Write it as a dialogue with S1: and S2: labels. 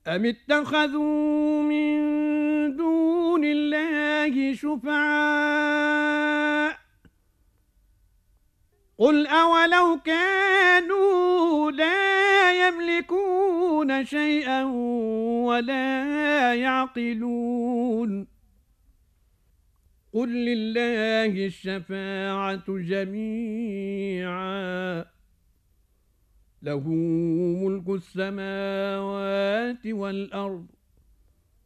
S1: أم اتخذوا من دون الله شفعاء قل أولو كانوا لا يملكون شيئا ولا يعقلون قل لله الشفاعة جميعا له ملك السماوات والأرض